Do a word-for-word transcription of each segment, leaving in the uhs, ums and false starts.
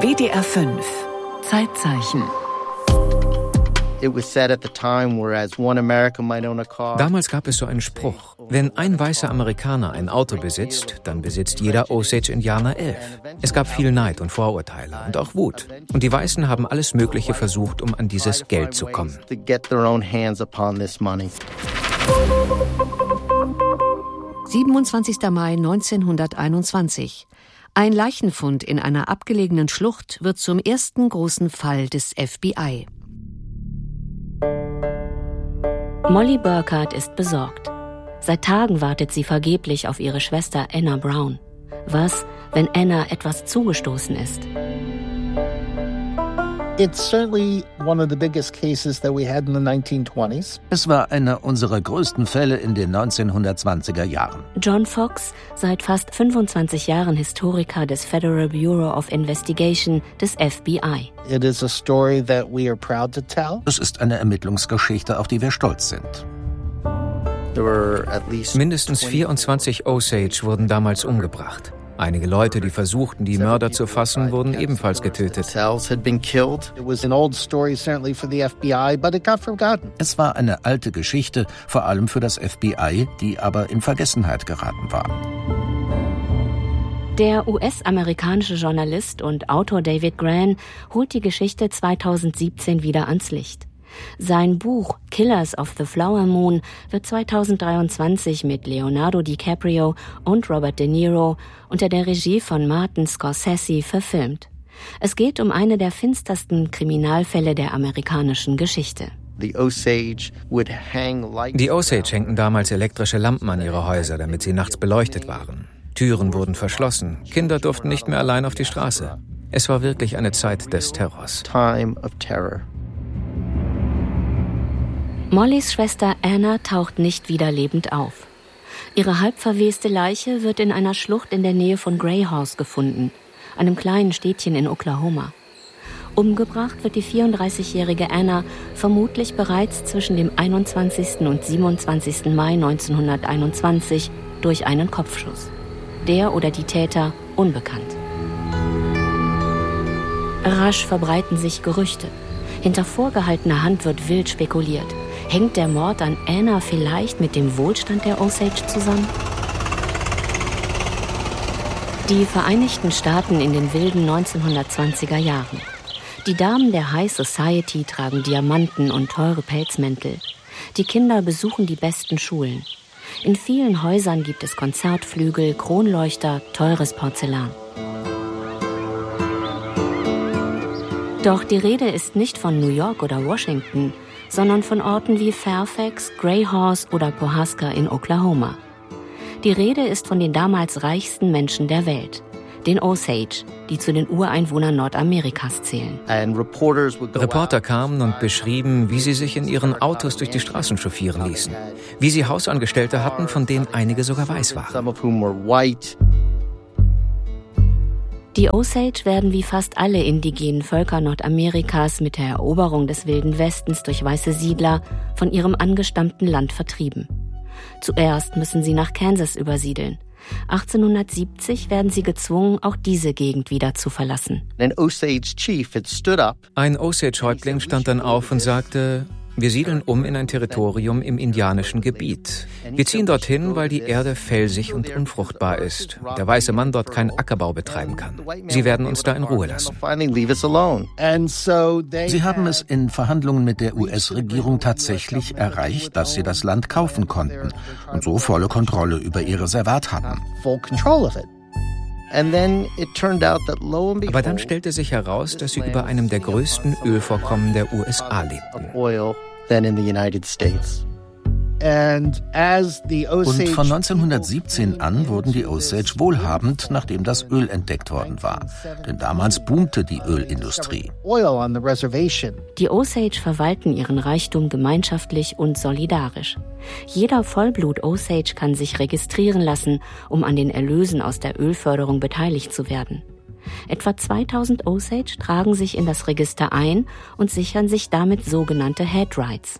W D R fünf Zeitzeichen. Damals gab es so einen Spruch: Wenn ein weißer Amerikaner ein Auto besitzt, dann besitzt jeder Osage-Indianer elf. Es gab viel Neid und Vorurteile und auch Wut. Und die Weißen haben alles Mögliche versucht, um an dieses Geld zu kommen. siebenundzwanzigster Mai neunzehnhunderteinundzwanzig. Ein Leichenfund in einer abgelegenen Schlucht wird zum ersten großen Fall des F B I. Molly Burkhardt ist besorgt. Seit Tagen wartet sie vergeblich auf ihre Schwester Anna Brown. Was, wenn Anna etwas zugestoßen ist? It's certainly one of the biggest cases that we had in the nineteen twenties. Es war einer unserer größten Fälle in den neunzehnhundertzwanziger Jahren. John Fox, seit fast fünfundzwanzig Jahren Historiker des Federal Bureau of Investigation des F B I. It is a story that we are proud to tell. Es ist eine Ermittlungsgeschichte, auf die wir stolz sind. Mindestens vierundzwanzig Osage wurden damals umgebracht. Einige Leute, die versuchten, die Mörder zu fassen, wurden ebenfalls getötet. Es war eine alte Geschichte, vor allem für das F B I, die aber in Vergessenheit geraten war. Der U S-amerikanische Journalist und Autor David Grann holt die Geschichte zweitausendsiebzehn wieder ans Licht. Sein Buch Killers of the Flower Moon wird zweitausenddreiundzwanzig mit Leonardo DiCaprio und Robert De Niro unter der Regie von Martin Scorsese verfilmt. Es geht um eine der finstersten Kriminalfälle der amerikanischen Geschichte. Die Osage hängten damals elektrische Lampen an ihre Häuser, damit sie nachts beleuchtet waren. Türen wurden verschlossen, Kinder durften nicht mehr allein auf die Straße. Es war wirklich eine Zeit des Terrors. Time of terror. Mollys Schwester Anna taucht nicht wieder lebend auf. Ihre halb verweste Leiche wird in einer Schlucht in der Nähe von Greyhouse gefunden, einem kleinen Städtchen in Oklahoma. Umgebracht wird die vierunddreißigjährige Anna vermutlich bereits zwischen dem einundzwanzigsten und siebenundzwanzigsten Mai neunzehnhunderteinundzwanzig durch einen Kopfschuss. Der oder die Täter unbekannt. Rasch verbreiten sich Gerüchte. Hinter vorgehaltener Hand wird wild spekuliert. Hängt der Mord an Anna vielleicht mit dem Wohlstand der Osage zusammen? Die Vereinigten Staaten in den wilden neunzehnhundertzwanziger Jahren. Die Damen der High Society tragen Diamanten und teure Pelzmäntel. Die Kinder besuchen die besten Schulen. In vielen Häusern gibt es Konzertflügel, Kronleuchter, teures Porzellan. Doch die Rede ist nicht von New York oder Washington, sondern von Orten wie Fairfax, Greyhouse oder Pawhuska in Oklahoma. Die Rede ist von den damals reichsten Menschen der Welt, den Osage, die zu den Ureinwohnern Nordamerikas zählen. Reporter kamen und beschrieben, wie sie sich in ihren Autos durch die Straßen chauffieren ließen, wie sie Hausangestellte hatten, von denen einige sogar weiß waren. Die Osage werden wie fast alle indigenen Völker Nordamerikas mit der Eroberung des Wilden Westens durch weiße Siedler von ihrem angestammten Land vertrieben. Zuerst müssen sie nach Kansas übersiedeln. achtzehnhundertsiebzig werden sie gezwungen, auch diese Gegend wieder zu verlassen. Ein Osage-Häuptling stand dann auf und sagte: Wir siedeln um in ein Territorium im indianischen Gebiet. Wir ziehen dorthin, weil die Erde felsig und unfruchtbar ist. Der weiße Mann dort keinen Ackerbau betreiben kann. Sie werden uns da in Ruhe lassen. Sie haben es in Verhandlungen mit der U S-Regierung tatsächlich erreicht, dass sie das Land kaufen konnten und so volle Kontrolle über ihr Reservat hatten. Aber dann stellte sich heraus, dass sie über einem der größten Ölvorkommen der U S A lebten. Und von neunzehnhundertsiebzehn an wurden die Osage wohlhabend, nachdem das Öl entdeckt worden war. Denn damals boomte die Ölindustrie. Die Osage verwalten ihren Reichtum gemeinschaftlich und solidarisch. Jeder Vollblut-Osage kann sich registrieren lassen, um an den Erlösen aus der Ölförderung beteiligt zu werden. Etwa zweitausend Osage tragen sich in das Register ein und sichern sich damit sogenannte Head Rights.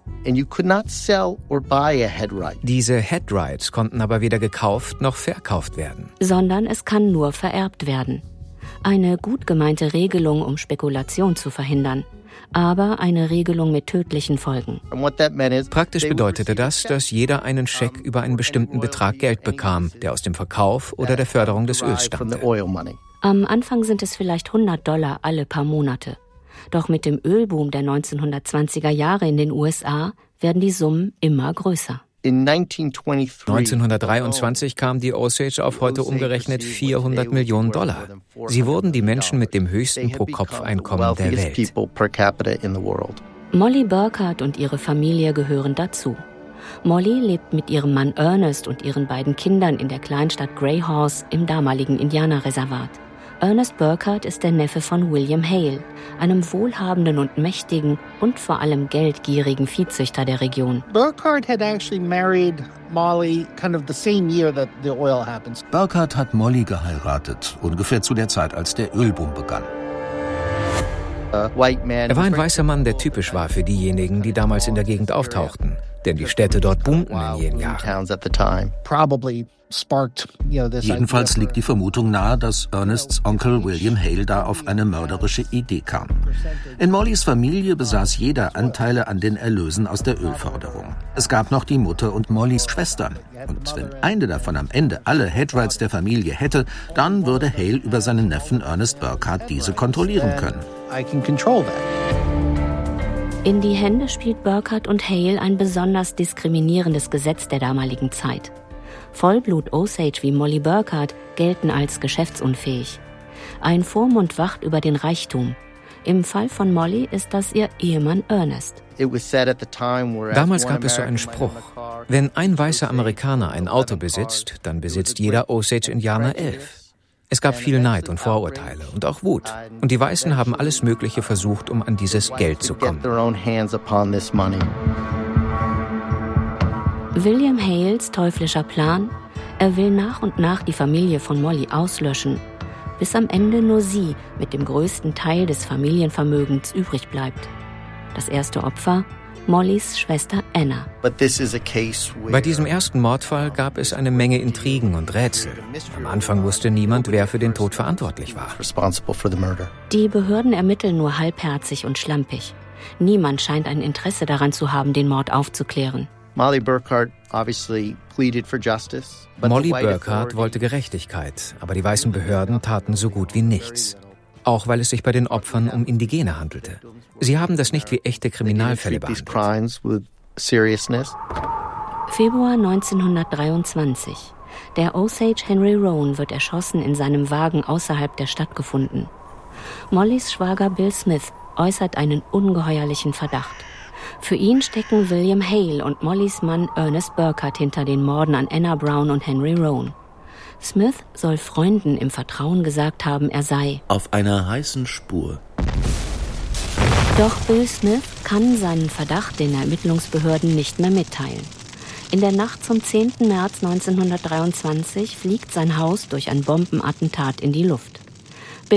Diese Head Rights konnten aber weder gekauft noch verkauft werden. Sondern es kann nur vererbt werden. Eine gut gemeinte Regelung, um Spekulation zu verhindern, aber eine Regelung mit tödlichen Folgen. Praktisch bedeutete das, dass jeder einen Scheck über einen bestimmten Betrag Geld bekam, der aus dem Verkauf oder der Förderung des Öls stammte. Am Anfang sind es vielleicht hundert Dollar alle paar Monate. Doch mit dem Ölboom der neunzehnhundertzwanziger Jahre in den U S A werden die Summen immer größer. neunzehnhundertdreiundzwanzig kam die Osage auf heute umgerechnet vierhundert Millionen Dollar. Sie wurden die Menschen mit dem höchsten Pro-Kopf-Einkommen der Welt. Molly Burkhardt und ihre Familie gehören dazu. Molly lebt mit ihrem Mann Ernest und ihren beiden Kindern in der Kleinstadt Greyhorse im damaligen Indianerreservat. Ernest Burkhardt ist der Neffe von William Hale, einem wohlhabenden und mächtigen und vor allem geldgierigen Viehzüchter der Region. Burkhardt had actually married Molly kind of the same year that the oil happened. Burkhardt hat Molly geheiratet, ungefähr zu der Zeit, als der Ölboom begann. Er war ein weißer Mann, der typisch war für diejenigen, die damals in der Gegend auftauchten. Denn die Städte dort boomten in jenen Jahren. Jedenfalls liegt die Vermutung nahe, dass Ernests Onkel William Hale da auf eine mörderische Idee kam. In Mollys Familie besaß jeder Anteile an den Erlösen aus der Ölförderung. Es gab noch die Mutter und Mollys Schwestern. Und wenn eine davon am Ende alle Hedge-Rights der Familie hätte, dann würde Hale über seinen Neffen Ernest Burkhardt diese kontrollieren können. In die Hände spielt Burkhardt und Hale ein besonders diskriminierendes Gesetz der damaligen Zeit. Vollblut-Osage wie Molly Burkhardt gelten als geschäftsunfähig. Ein Vormund wacht über den Reichtum. Im Fall von Molly ist das ihr Ehemann Ernest. Damals gab es so einen Spruch: Wenn ein weißer Amerikaner ein Auto besitzt, dann besitzt jeder Osage-Indianer elf. Es gab viel Neid und Vorurteile und auch Wut. Und die Weißen haben alles Mögliche versucht, um an dieses Geld zu kommen. William Hales teuflischer Plan? Er will nach und nach die Familie von Molly auslöschen, bis am Ende nur sie mit dem größten Teil des Familienvermögens übrig bleibt. Das erste Opfer? Mollys Schwester Anna. Bei diesem ersten Mordfall gab es eine Menge Intrigen und Rätsel. Am Anfang wusste niemand, wer für den Tod verantwortlich war. Die Behörden ermitteln nur halbherzig und schlampig. Niemand scheint ein Interesse daran zu haben, den Mord aufzuklären. Molly Burkhardt wollte Gerechtigkeit, aber die weißen Behörden taten so gut wie nichts. Auch weil es sich bei den Opfern um Indigene handelte. Sie haben das nicht wie echte Kriminalfälle behandelt. Februar neunzehnhundertdreiundzwanzig. Der Osage Henry Roan wird erschossen in seinem Wagen außerhalb der Stadt gefunden. Mollys Schwager Bill Smith äußert einen ungeheuerlichen Verdacht. Für ihn stecken William Hale und Mollys Mann Ernest Burkhardt hinter den Morden an Anna Brown und Henry Roan. Smith soll Freunden im Vertrauen gesagt haben, er sei auf einer heißen Spur. Doch Bill Smith kann seinen Verdacht den Ermittlungsbehörden nicht mehr mitteilen. In der Nacht zum zehnten März neunzehnhundertdreiundzwanzig fliegt sein Haus durch ein Bombenattentat in die Luft.